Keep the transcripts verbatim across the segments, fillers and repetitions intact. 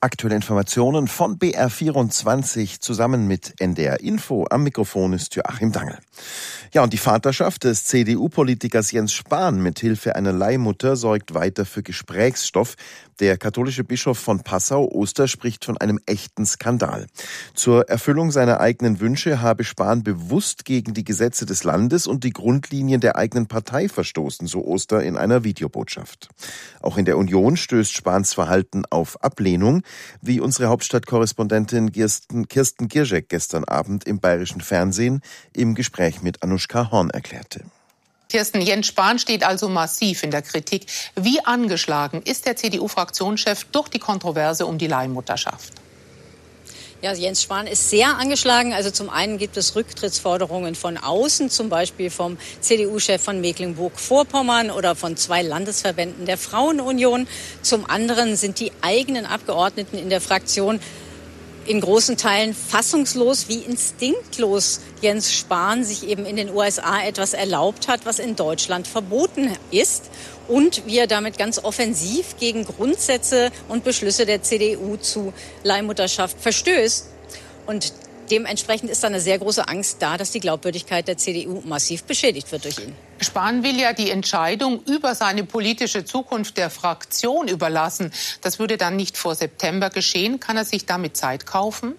Aktuelle Informationen von B R vierundzwanzig zusammen mit N D R Info. Am Mikrofon ist Joachim Dangel. Ja, und die Vaterschaft des C D U-Politikers Jens Spahn mit Hilfe einer Leihmutter sorgt weiter für Gesprächsstoff. Der katholische Bischof von Passau-Oster spricht von einem echten Skandal. Zur Erfüllung seiner eigenen Wünsche habe Spahn bewusst gegen die Gesetze des Landes und die Grundlinien der eigenen Partei verstoßen, so Oster in einer Videobotschaft. Auch in der Union stößt Spahns Verhalten auf Ablehnung, wie unsere Hauptstadtkorrespondentin Kirsten, Kirsten Gierschek gestern Abend im bayerischen Fernsehen im Gespräch mit Anuschka Horn erklärte. Kirsten, Jens Spahn steht also massiv in der Kritik. Wie angeschlagen ist der C D U-Fraktionschef durch die Kontroverse um die Leihmutterschaft? Ja, Jens Spahn ist sehr angeschlagen. Also zum einen gibt es Rücktrittsforderungen von außen, zum Beispiel vom C D U-Chef von Mecklenburg-Vorpommern oder von zwei Landesverbänden der Frauenunion. Zum anderen sind die eigenen Abgeordneten in der Fraktion in großen Teilen fassungslos, wie instinktlos Jens Spahn sich eben in den U S A etwas erlaubt hat, was in Deutschland verboten ist. Und wie er damit ganz offensiv gegen Grundsätze und Beschlüsse der C D U zu Leihmutterschaft verstößt. Und dementsprechend ist da eine sehr große Angst da, dass die Glaubwürdigkeit der C D U massiv beschädigt wird durch ihn. Spahn will ja die Entscheidung über seine politische Zukunft der Fraktion überlassen. Das würde dann nicht vor September geschehen. Kann er sich damit Zeit kaufen?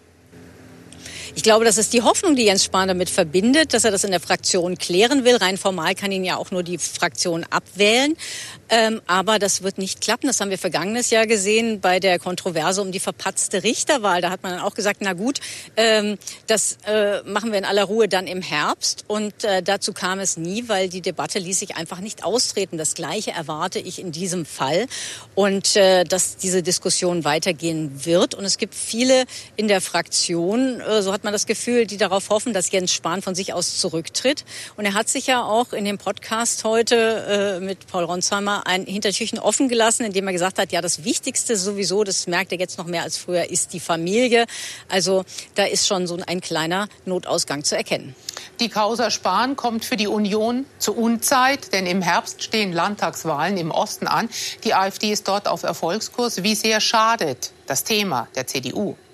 Ich glaube, das ist die Hoffnung, die Jens Spahn damit verbindet, dass er das in der Fraktion klären will. Rein formal kann ihn ja auch nur die Fraktion abwählen. Ähm, aber das wird nicht klappen. Das haben wir vergangenes Jahr gesehen bei der Kontroverse um die verpatzte Richterwahl. Da hat man dann auch gesagt, na gut, ähm, das äh, machen wir in aller Ruhe dann im Herbst. Und äh, dazu kam es nie, weil die Debatte ließ sich einfach nicht austreten. Das Gleiche erwarte ich in diesem Fall. Und äh, dass diese Diskussion weitergehen wird. Und es gibt viele in der Fraktion, äh, so hat man das Gefühl, die darauf hoffen, dass Jens Spahn von sich aus zurücktritt. Und er hat sich ja auch in dem Podcast heute äh, mit Paul Ronsheimer ein Hintertürchen offen gelassen, indem er gesagt hat, ja, das Wichtigste sowieso, das merkt er jetzt noch mehr als früher, ist die Familie. Also da ist schon so ein kleiner Notausgang zu erkennen. Die Causa Spahn kommt für die Union zur Unzeit, denn im Herbst stehen Landtagswahlen im Osten an. Die AfD ist dort auf Erfolgskurs. Wie sehr schadet das Thema der C D U?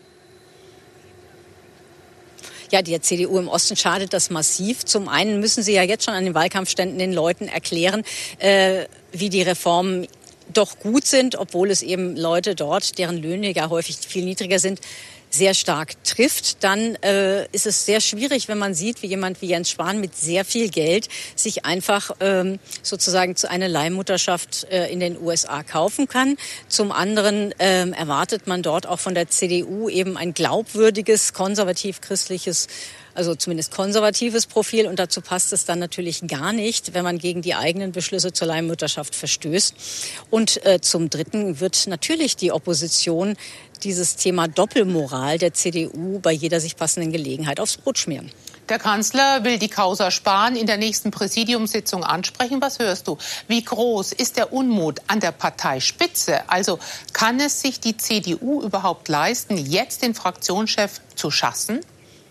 Ja, der C D U im Osten schadet das massiv. Zum einen müssen sie ja jetzt schon an den Wahlkampfständen den Leuten erklären, äh, wie die Reformen doch gut sind, obwohl es eben Leute dort, deren Löhne ja häufig viel niedriger sind, sehr stark trifft. Dann äh, ist es sehr schwierig, wenn man sieht, wie jemand wie Jens Spahn mit sehr viel Geld sich einfach ähm, sozusagen zu einer Leihmutterschaft äh, in den U S A kaufen kann. Zum anderen ähm, erwartet man dort auch von der C D U eben ein glaubwürdiges, konservativ-christliches, also zumindest konservatives Profil. Und dazu passt es dann natürlich gar nicht, wenn man gegen die eigenen Beschlüsse zur Leihmutterschaft verstößt. Und äh, zum Dritten wird natürlich die Opposition dieses Thema Doppelmoral der C D U bei jeder sich passenden Gelegenheit aufs Brot schmieren. Der Kanzler will die Causa Spahn in der nächsten Präsidiumssitzung ansprechen. Was hörst du? Wie groß ist der Unmut an der Parteispitze? Also kann es sich die C D U überhaupt leisten, jetzt den Fraktionschef zu schassen?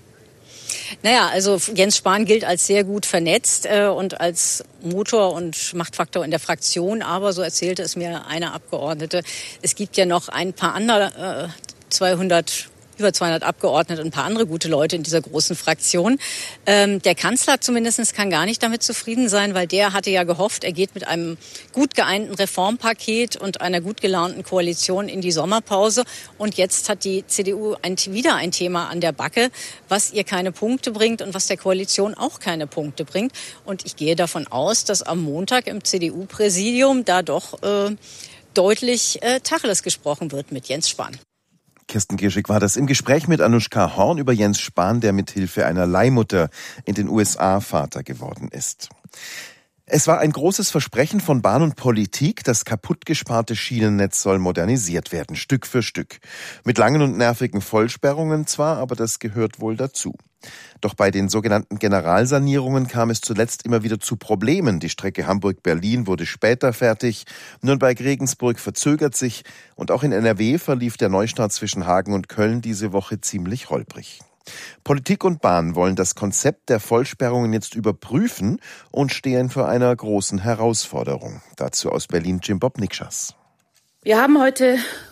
Naja, also Jens Spahn gilt als sehr gut vernetzt äh, und als Motor und Machtfaktor in der Fraktion. Aber, so erzählte es mir eine Abgeordnete, es gibt ja noch ein paar andere, äh, zweihundert über zweihundert Abgeordnete und ein paar andere gute Leute in dieser großen Fraktion. Ähm, der Kanzler zumindest kann gar nicht damit zufrieden sein, weil der hatte ja gehofft, er geht mit einem gut geeinten Reformpaket und einer gut gelaunten Koalition in die Sommerpause. Und jetzt hat die C D U ein, wieder ein Thema an der Backe, was ihr keine Punkte bringt und was der Koalition auch keine Punkte bringt. Und ich gehe davon aus, dass am Montag im C D U-Präsidium da doch äh, deutlich äh, Tacheles gesprochen wird mit Jens Spahn. Kirsten Gierschek war das im Gespräch mit Anuschka Horn über Jens Spahn, der mithilfe einer Leihmutter in den U S A Vater geworden ist. Es war ein großes Versprechen von Bahn und Politik, das kaputtgesparte Schienennetz soll modernisiert werden, Stück für Stück. Mit langen und nervigen Vollsperrungen zwar, aber das gehört wohl dazu. Doch bei den sogenannten Generalsanierungen kam es zuletzt immer wieder zu Problemen. Die Strecke Hamburg-Berlin wurde später fertig, Nürnberg-Regensburg verzögert sich und auch in N R W verlief der Neustart zwischen Hagen und Köln diese Woche ziemlich holprig. Politik und Bahn wollen das Konzept der Vollsperrungen jetzt überprüfen und stehen vor einer großen Herausforderung. Dazu aus Berlin Jim Bob Nikschas. Wir haben heute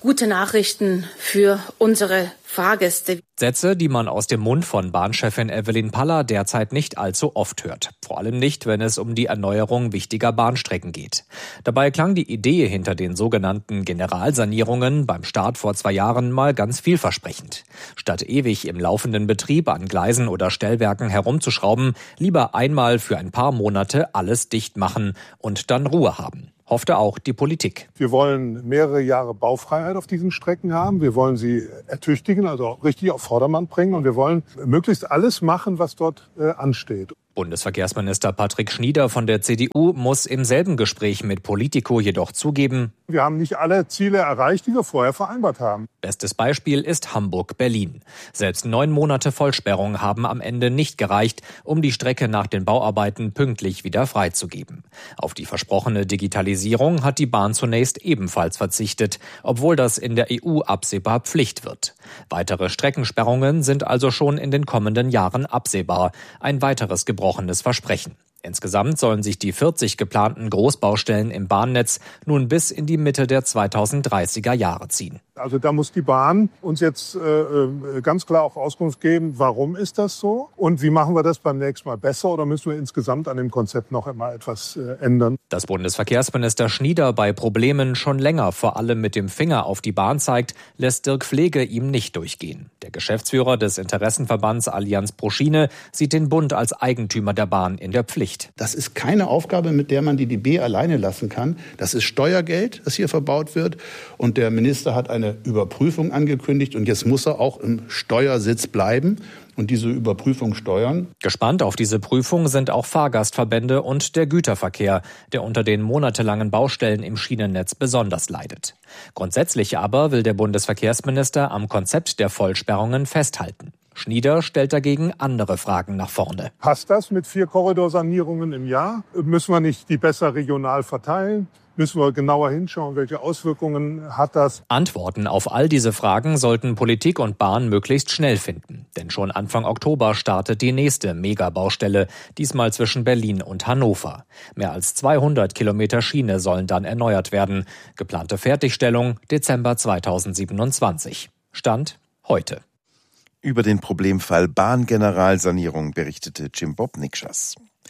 gute Nachrichten für unsere Fahrgäste. Sätze, die man aus dem Mund von Bahnchefin Evelyn Paller derzeit nicht allzu oft hört. Vor allem nicht, wenn es um die Erneuerung wichtiger Bahnstrecken geht. Dabei klang die Idee hinter den sogenannten Generalsanierungen beim Start vor zwei Jahren mal ganz vielversprechend. Statt ewig im laufenden Betrieb an Gleisen oder Stellwerken herumzuschrauben, lieber einmal für ein paar Monate alles dicht machen und dann Ruhe haben. Hoffte auch die Politik. Wir wollen mehrere Jahre Baufreiheit auf diesen Strecken haben. Wir wollen sie ertüchtigen, also auch richtig auf Vordermann bringen. Und wir wollen möglichst alles machen, was dort äh, ansteht. Bundesverkehrsminister Patrick Schnieder von der C D U muss im selben Gespräch mit Politico jedoch zugeben: Wir haben nicht alle Ziele erreicht, die wir vorher vereinbart haben. Bestes Beispiel ist Hamburg-Berlin. Selbst neun Monate Vollsperrung haben am Ende nicht gereicht, um die Strecke nach den Bauarbeiten pünktlich wieder freizugeben. Auf die versprochene Digitalisierung hat die Bahn zunächst ebenfalls verzichtet, obwohl das in der E U absehbar Pflicht wird. Weitere Streckensperrungen sind also schon in den kommenden Jahren absehbar. Ein weiteres gebrochenes Versprechen. Insgesamt sollen sich die vierzig geplanten Großbaustellen im Bahnnetz nun bis in die Mitte der zweitausenddreißiger Jahre ziehen. Also da muss die Bahn uns jetzt äh, ganz klar auch Auskunft geben, warum ist das so und wie machen wir das beim nächsten Mal besser oder müssen wir insgesamt an dem Konzept noch einmal etwas äh, ändern. Dass Bundesverkehrsminister Schnieder bei Problemen schon länger vor allem mit dem Finger auf die Bahn zeigt, lässt Dirk Pflege ihm nicht durchgehen. Der Geschäftsführer des Interessenverbands Allianz pro Schiene sieht den Bund als Eigentümer der Bahn in der Pflicht. Das ist keine Aufgabe, mit der man die D B alleine lassen kann. Das ist Steuergeld, das hier verbaut wird. Und der Minister hat eine Überprüfung angekündigt. Und jetzt muss er auch im Steuersitz bleiben und diese Überprüfung steuern. Gespannt auf diese Prüfung sind auch Fahrgastverbände und der Güterverkehr, der unter den monatelangen Baustellen im Schienennetz besonders leidet. Grundsätzlich aber will der Bundesverkehrsminister am Konzept der Vollsperrungen festhalten. Schnieder stellt dagegen andere Fragen nach vorne. Passt das mit vier Korridorsanierungen im Jahr? Müssen wir nicht die besser regional verteilen? Müssen wir genauer hinschauen, welche Auswirkungen hat das? Antworten auf all diese Fragen sollten Politik und Bahn möglichst schnell finden. Denn schon Anfang Oktober startet die nächste Megabaustelle, diesmal zwischen Berlin und Hannover. Mehr als zweihundert Kilometer Schiene sollen dann erneuert werden. Geplante Fertigstellung Dezember zweitausendsiebenundzwanzig. Stand heute. Über den Problemfall Bahngeneralsanierung berichtete Jim Bob Nikschas.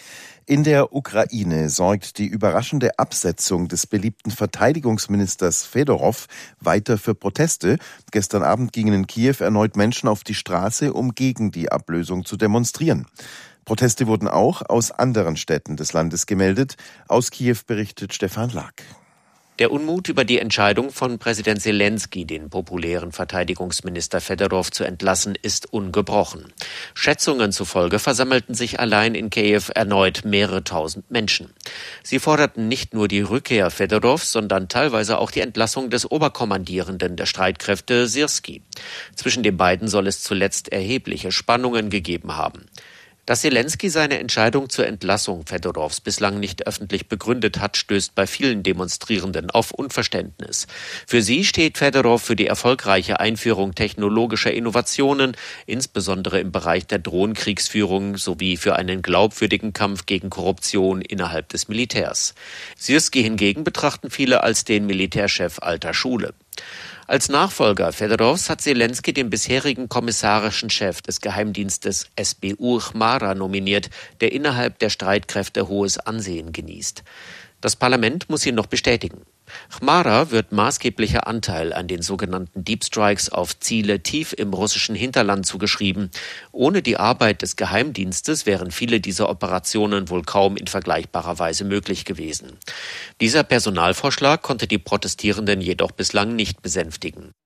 In der Ukraine sorgt die überraschende Absetzung des beliebten Verteidigungsministers Fedorow weiter für Proteste. Gestern Abend gingen in Kiew erneut Menschen auf die Straße, um gegen die Ablösung zu demonstrieren. Proteste wurden auch aus anderen Städten des Landes gemeldet. Aus Kiew berichtet Stefan Lack. Der Unmut über die Entscheidung von Präsident Selenskyj, den populären Verteidigungsminister Fedorow zu entlassen, ist ungebrochen. Schätzungen zufolge versammelten sich allein in Kiew erneut mehrere tausend Menschen. Sie forderten nicht nur die Rückkehr Fedorows, sondern teilweise auch die Entlassung des Oberkommandierenden der Streitkräfte Syrskij. Zwischen den beiden soll es zuletzt erhebliche Spannungen gegeben haben. Dass Selenskyj seine Entscheidung zur Entlassung Fedorows bislang nicht öffentlich begründet hat, stößt bei vielen Demonstrierenden auf Unverständnis. Für sie steht Fedorow für die erfolgreiche Einführung technologischer Innovationen, insbesondere im Bereich der Drohnenkriegsführung, sowie für einen glaubwürdigen Kampf gegen Korruption innerhalb des Militärs. Syrskij hingegen betrachten viele als den Militärchef alter Schule. Als Nachfolger Fedorows hat Selenskyj den bisherigen kommissarischen Chef des Geheimdienstes S B U Chmara nominiert, der innerhalb der Streitkräfte hohes Ansehen genießt. Das Parlament muss ihn noch bestätigen. Chmara wird maßgeblicher Anteil an den sogenannten Deep Strikes auf Ziele tief im russischen Hinterland zugeschrieben. Ohne die Arbeit des Geheimdienstes wären viele dieser Operationen wohl kaum in vergleichbarer Weise möglich gewesen. Dieser Personalvorschlag konnte die Protestierenden jedoch bislang nicht besänftigen.